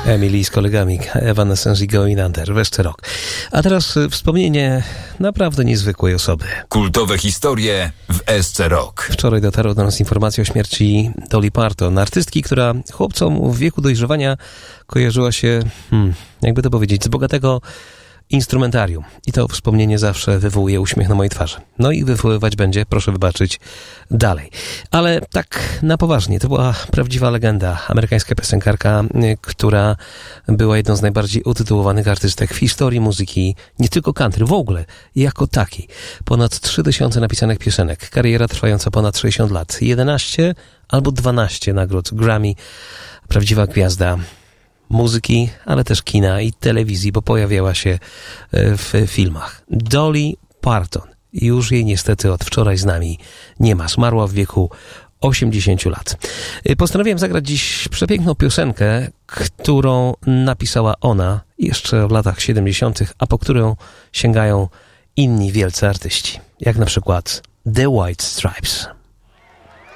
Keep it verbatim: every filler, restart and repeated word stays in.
Emily z kolegami, Evanescence i Going Under, Weszty Rock. A teraz wspomnienie naprawdę niezwykłej osoby. Kultowe historie w S C Rock. Wczoraj dotarła do nas informacja o śmierci Dolly Parton, artystki, która chłopcom w wieku dojrzewania kojarzyła się, hmm, jakby to powiedzieć, z bogatego instrumentarium. I to wspomnienie zawsze wywołuje uśmiech na mojej twarzy. No i wywoływać będzie, proszę wybaczyć, dalej. Ale tak na poważnie, to była prawdziwa legenda. Amerykańska piosenkarka, która była jedną z najbardziej utytułowanych artystek w historii muzyki, nie tylko country, w ogóle, jako takiej. Ponad trzy tysiące napisanych piosenek, kariera trwająca ponad sześćdziesiąt lat, jedenaście albo dwanaście nagród Grammy, prawdziwa gwiazda muzyki, ale też kina i telewizji, bo pojawiała się w filmach. Dolly Parton. Już jej niestety od wczoraj z nami nie ma. Zmarła w wieku osiemdziesięciu lat. Postanowiłem zagrać dziś przepiękną piosenkę, którą napisała ona jeszcze w latach siedemdziesiątych, a po którą sięgają inni wielcy artyści, jak na przykład The White Stripes.